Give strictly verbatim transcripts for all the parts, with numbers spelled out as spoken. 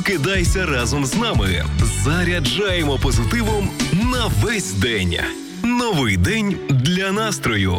Прокидайся разом з нами. Заряджаємо позитивом на весь день. Новий день для настрою.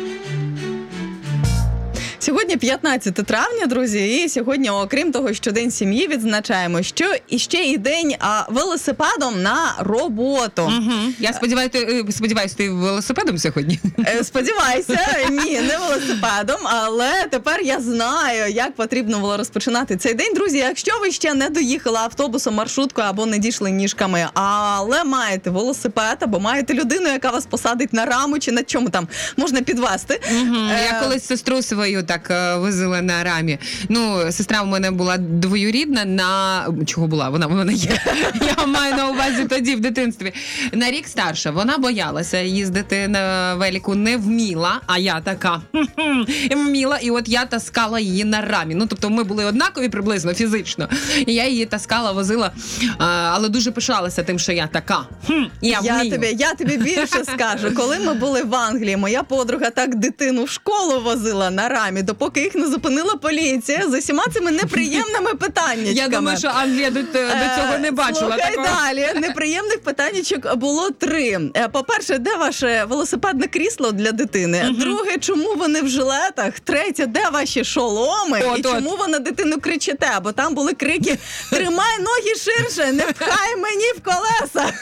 Сьогодні п'ятнадцяте травня, друзі, і сьогодні, окрім того, що День сім'ї відзначаємо, що іще і день а, велосипедом на роботу. Угу. Я сподіваюся, ти, сподіваюся, ти велосипедом сьогодні? Е, Сподіваюся, ні, не велосипедом, але тепер я знаю, як потрібно було розпочинати цей день. Друзі, якщо ви ще не доїхали автобусом, маршруткою або не дійшли ніжками, але маєте велосипед або маєте людину, яка вас посадить на раму чи на чому там можна підвести. Угу. Е, Я колись сестру свою так возила на рамі. Ну, сестра в мене була двоюрідна на... Чого була? Вона в мене є. Я маю на увазі тоді в дитинстві. На рік старша. Вона боялася їздити на велику, не вміла, а я така вміла. І от я таскала її на рамі. Ну, тобто ми були однакові приблизно фізично. І я її таскала, возила, але дуже пишалася тим, що я така. Я, я, тобі, я тобі більше скажу. Коли ми були в Англії, моя подруга так дитину в школу возила на рамі, допоки їх не зупинила поліція з усіма цими неприємними питаннячками. Я думаю, що Англія до, до цього не бачила. Слухай такого. далі. Неприємних питаннячок було три. По-перше, де ваше велосипедне крісло для дитини? Угу. Друге, чому вони в жилетах? Третє, де ваші шоломи? От, І от. чому ви на дитину кричите? Бо там були крики: тримай ноги ширше, не пхай мені в колеса.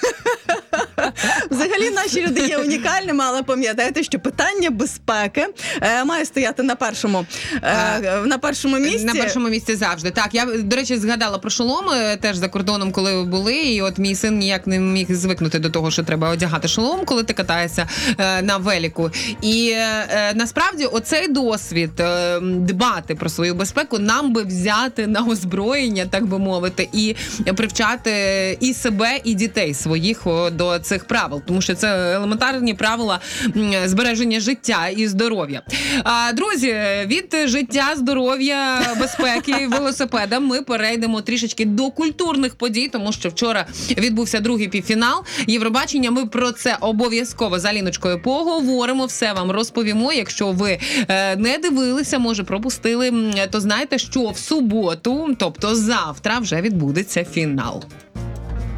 Взагалі наші люди є унікальними, але пам'ятайте, що питання безпеки е, має стояти на першому, е, на першому місці. На першому місці завжди. Так, я, до речі, згадала про шоломи теж за кордоном, коли були, і от мій син ніяк не міг звикнути до того, що треба одягати шолом, коли ти катаєшся е, на велику. І е, насправді оцей досвід е, дбати про свою безпеку нам би взяти на озброєння, так би мовити, і привчати і себе, і дітей своїх о, до цих правил, тому що це елементарні правила збереження життя і здоров'я. А, друзі, від життя, здоров'я, безпеки, велосипеда ми перейдемо трішечки до культурних подій, тому що вчора відбувся другий півфінал Євробачення. Ми про це обов'язково з Аліночкою поговоримо, все вам розповімо. Якщо ви е, не дивилися, може пропустили, то знайте, що в суботу, тобто завтра, вже відбудеться фінал.